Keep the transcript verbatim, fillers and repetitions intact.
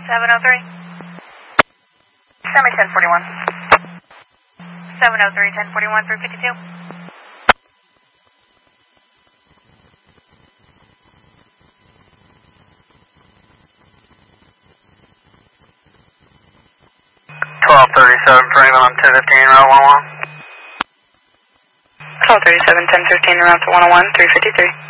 seven oh three. Semi ten forty-one. seven oh three, ten forty-one, three fifty-two. twelve thirty-seven, Franklin, ten fifteen, route one oh one. twelve thirty-seven, ten fifteen, route to one oh one, three fifty-three.